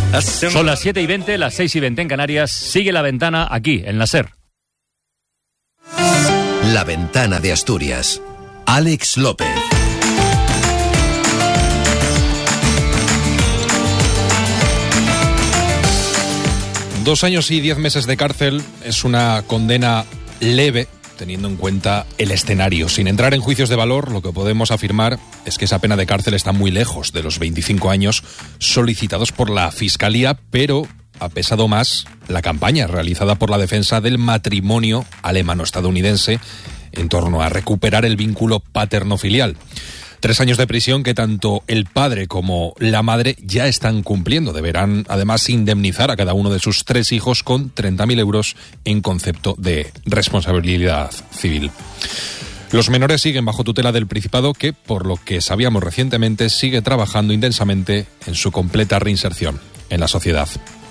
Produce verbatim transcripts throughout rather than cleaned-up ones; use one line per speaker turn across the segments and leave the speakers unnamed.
Son las siete y veinte, las seis y veinte en Canarias. Sigue La Ventana aquí, en la SER.
La Ventana de Asturias. Alex López.
Dos años y diez meses de cárcel es una condena leve, teniendo en cuenta el escenario. Sin entrar en juicios de valor, lo que podemos afirmar es que esa pena de cárcel está muy lejos de los veinticinco años solicitados por la Fiscalía, pero ha pesado más la campaña realizada por la defensa del matrimonio alemano-estadounidense en torno a recuperar el vínculo paterno-filial. Tres años de prisión que tanto el padre como la madre ya están cumpliendo. Deberán además indemnizar a cada uno de sus tres hijos con treinta mil euros en concepto de responsabilidad civil. Los menores siguen bajo tutela del Principado que, por lo que sabíamos recientemente, sigue trabajando intensamente en su completa reinserción en la sociedad.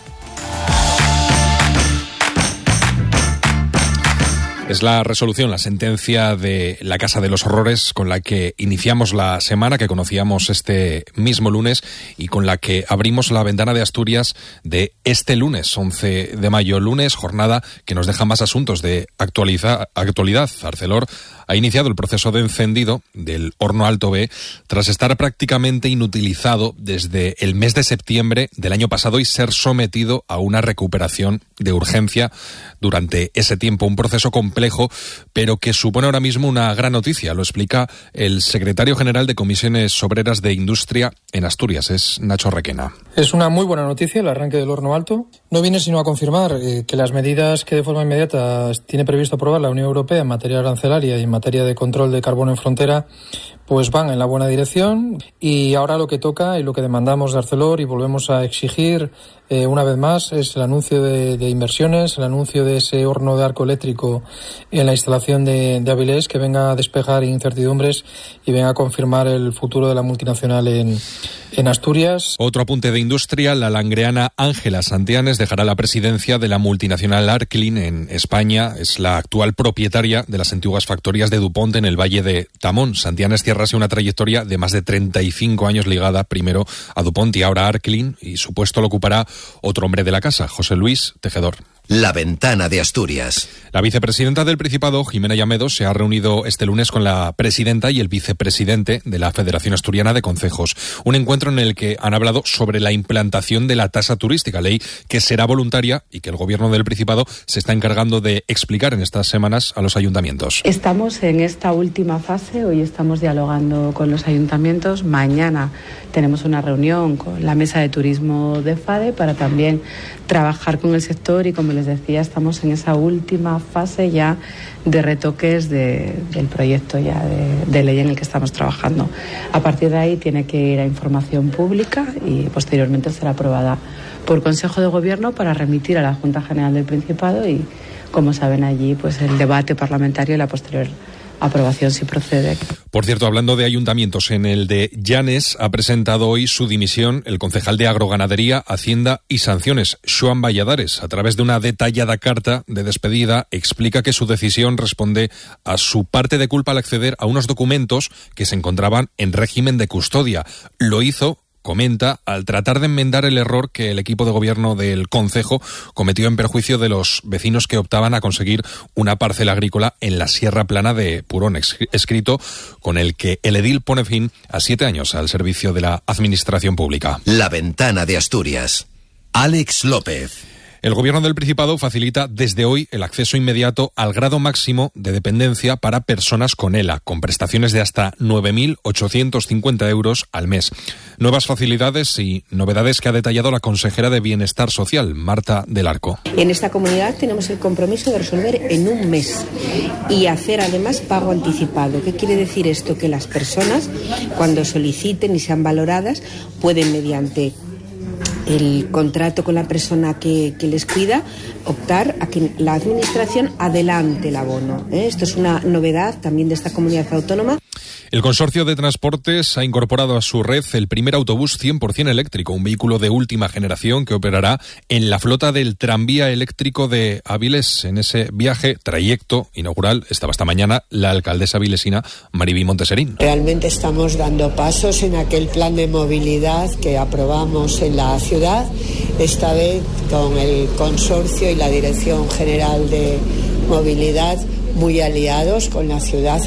Es la resolución, la sentencia de la Casa de los Horrores con la que iniciamos la semana, que conocíamos este mismo lunes y con la que abrimos la ventana de Asturias de este lunes, once de mayo, lunes, jornada que nos deja más asuntos de actualiza, actualidad. Arcelor ha iniciado el proceso de encendido del horno Alto B tras estar prácticamente inutilizado desde el mes de septiembre del año pasado y ser sometido a una recuperación de urgencia durante ese tiempo. Un proceso complejo, pero que supone ahora mismo una gran noticia. Lo explica el secretario general de Comisiones Obreras de Industria en Asturias, es Nacho Requena.
Es una muy buena noticia el arranque del horno Alto. No viene sino a confirmar eh, que las medidas que de forma inmediata tiene previsto aprobar la Unión Europea en materia arancelaria y en materia de control de carbono en frontera pues van en la buena dirección, y ahora lo que toca y lo que demandamos de Arcelor y volvemos a exigir eh, una vez más es el anuncio de, de inversiones, el anuncio de ese horno de arco eléctrico en la instalación de, de Avilés, que venga a despejar incertidumbres y venga a confirmar el futuro de la multinacional en, en Asturias.
Otro apunte de industria: la langreana Ángela Santianes dejará la presidencia de la multinacional Arklin en España. Es la actual propietaria de las antiguas factorías de DuPont en el Valle de Tamón. Santianes cierra una trayectoria de más de treinta y cinco años ligada primero a DuPont y ahora a Arklin, y su puesto lo ocupará otro hombre de la casa, José Luis Tejedor.
La Ventana de Asturias.
La vicepresidenta del Principado, Jimena Llamedo, se ha reunido este lunes con la presidenta y el vicepresidente de la Federación Asturiana de Concejos. Un encuentro en el que han hablado sobre la implantación de la tasa turística, ley que será voluntaria y que el gobierno del Principado se está encargando de explicar en estas semanas a los ayuntamientos.
Estamos en esta última fase, hoy estamos dialogando con los ayuntamientos. Mañana tenemos una reunión con la Mesa de Turismo de FADE para también trabajar con el sector, y como les decía, estamos en esa última fase ya de retoques de, del proyecto ya de, de ley en el que estamos trabajando. A partir de ahí tiene que ir a información pública y posteriormente será aprobada por Consejo de Gobierno para remitir a la Junta General del Principado y, como saben, allí pues el debate parlamentario y la posterior aprobación si procede.
Por cierto, hablando de ayuntamientos, en el de Llanes ha presentado hoy su dimisión el concejal de Agroganadería, Hacienda y Sanciones, Xoán Valladares. A través de una detallada carta de despedida, explica que su decisión responde a su parte de culpa al acceder a unos documentos que se encontraban en régimen de custodia. Lo hizo, comenta, al tratar de enmendar el error que el equipo de gobierno del concejo cometió en perjuicio de los vecinos que optaban a conseguir una parcela agrícola en la Sierra Plana de Purón, escrito con el que el edil pone fin a siete años al servicio de la administración pública.
La Ventana de Asturias. Alex López.
El Gobierno del Principado facilita desde hoy el acceso inmediato al grado máximo de dependencia para personas con E L A, con prestaciones de hasta nueve mil ochocientos cincuenta euros al mes. Nuevas facilidades y novedades que ha detallado la consejera de Bienestar Social, Marta del Arco.
En esta comunidad tenemos el compromiso de resolver en un mes y hacer además pago anticipado. ¿Qué quiere decir esto? Que las personas, cuando soliciten y sean valoradas, pueden, mediante el contrato con la persona que, que les cuida, optar a que la administración adelante el abono. ¿eh? Esto es una novedad también de esta comunidad autónoma.
El Consorcio de Transportes ha incorporado a su red el primer autobús cien por ciento eléctrico, un vehículo de última generación que operará en la flota del tranvía eléctrico de Avilés. En ese viaje, trayecto inaugural, estaba esta mañana la alcaldesa avilesina Mariví Monteserín.
Realmente estamos dando pasos en aquel plan de movilidad que aprobamos en la ciudad, esta vez con el consorcio y la Dirección General de Movilidad muy aliados con la ciudad.